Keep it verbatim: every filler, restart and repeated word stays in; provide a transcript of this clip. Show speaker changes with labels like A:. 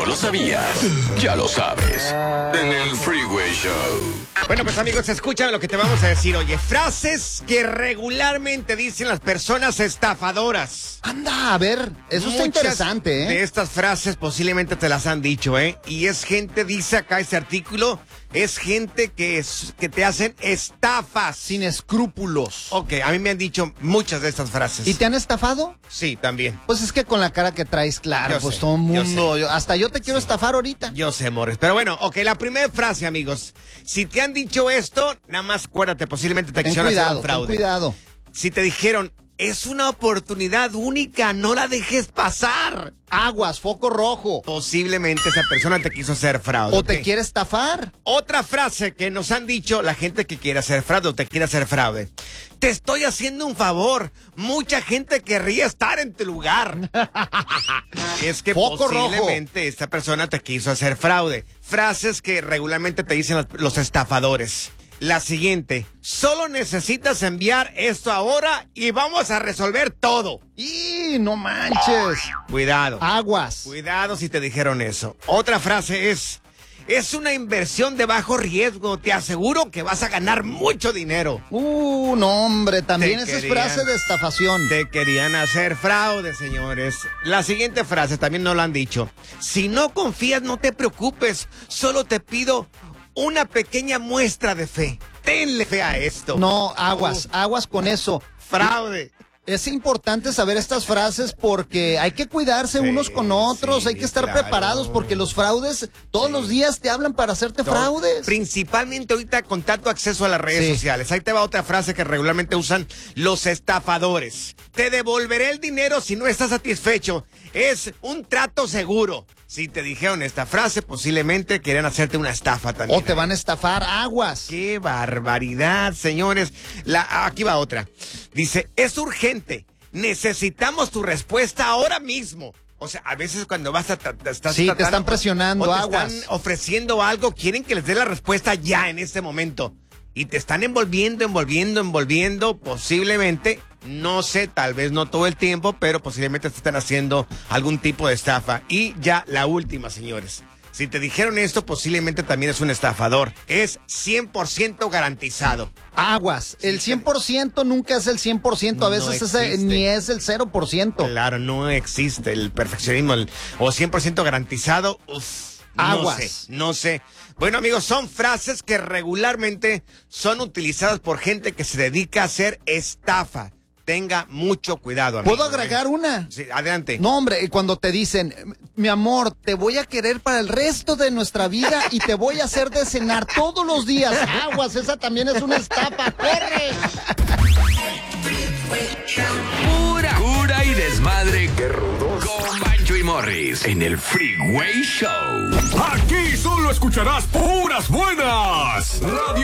A: lo sabías? Ya lo sabes. En el Freeway Show.
B: Bueno, pues amigos, escúchame lo que te vamos a decir. Oye, frases que regularmente dicen las personas estafadoras.
C: Anda, a ver, eso está
B: Muchas
C: interesante, ¿eh?
B: de estas frases posiblemente te las han dicho, ¿eh? Y es gente, dice acá este artículo, es gente que, es, que te hacen estafas.
C: Sin escrúpulos.
B: Ok, a mí me han dicho muchas de estas frases.
C: ¿Y te han estafado?
B: Sí, también.
C: Pues es que con la cara que traes, claro,
B: Yo
C: pues
B: sé,
C: todo el
B: yo
C: mundo.
B: sé.
C: yo- hasta yo te quiero
B: Sí.
C: estafar ahorita.
B: Yo sé, Morris. Pero bueno, ok, la primera frase, amigos. Si te han dicho esto, nada más acuérdate, posiblemente te
C: Ten
B: quisieron hacer
C: cuidado,
B: un
C: ten
B: fraude.
C: cuidado.
B: Si te dijeron, es una oportunidad única, no la dejes pasar.
C: Aguas, foco rojo.
B: Posiblemente esa persona te quiso hacer fraude.
C: O te
B: ok.
C: quiere estafar.
B: Otra frase que nos han dicho la gente que quiere hacer fraude o te quiere hacer fraude. Te estoy haciendo un favor. Mucha gente querría estar en tu lugar. Es que
C: Foco
B: posiblemente esta persona te quiso hacer fraude. Frases que regularmente te dicen los, los estafadores. La siguiente. Solo necesitas enviar esto ahora y vamos a resolver todo.
C: Y no manches.
B: Cuidado.
C: Aguas.
B: Cuidado si te dijeron eso. Otra frase es, es una inversión de bajo riesgo. Te aseguro que vas a ganar mucho dinero.
C: Uh, no, hombre, también
B: Te
C: esa es
B: querían-
C: frase de estafación.
B: Te querían hacer fraude, señores. La siguiente frase también nos la han dicho. Si no confías, no te preocupes. Solo te pido una pequeña muestra de fe. Tenle fe a esto.
C: No, aguas, aguas con eso.
B: Fraude.
C: Es importante saber estas frases porque hay que cuidarse
B: Sí,
C: unos con otros,
B: sí,
C: hay que estar
B: claro.
C: preparados porque los fraudes todos
B: Sí.
C: los días te hablan para hacerte fraudes.
B: Principalmente ahorita con tanto acceso a las redes
C: Sí.
B: sociales. Ahí te va otra frase que regularmente usan los estafadores. Te devolveré el dinero si no estás satisfecho. Es un trato seguro. Si te dijeron esta frase, posiblemente querían hacerte una estafa también.
C: O te van a estafar, aguas.
B: ¡Qué barbaridad, señores! La, aquí va otra. Dice, es urgente. Necesitamos tu respuesta ahora mismo. O sea, a veces cuando vas a... tra- tra- estás
C: Sí, te
B: tratando-
C: están presionando,
B: o te
C: aguas.
B: están ofreciendo algo, quieren que les dé la respuesta ya, en este momento. Y te están envolviendo, envolviendo, envolviendo, posiblemente, no sé, tal vez no todo el tiempo, pero posiblemente te están haciendo algún tipo de estafa. Y ya la última, señores. Si te dijeron esto, posiblemente también es un estafador. Es cien por ciento garantizado.
C: Aguas. El
B: Sí,
C: cien por ciento nunca es el cien por ciento, a
B: No
C: veces ese
B: existe.
C: ni es el cero por ciento.
B: Claro, no existe el perfeccionismo el- o cien por ciento garantizado. Uf,
C: Aguas.
B: No sé, no sé. Bueno, amigos, son frases que regularmente son utilizadas por gente que se dedica a hacer estafa. Tenga mucho cuidado, amigo.
C: ¿Puedo agregar una?
B: Sí, adelante.
C: No, hombre, cuando te dicen, mi amor, te voy a querer para el resto de nuestra vida y te voy a hacer de cenar todos los días. Aguas, esa también es una estafa. ¡Corre!
A: Pura cura y desmadre. ¡Qué rudos! Con Bancho y Morris en el Freeway Show.
D: Aquí solo escucharás puras buenas. Radio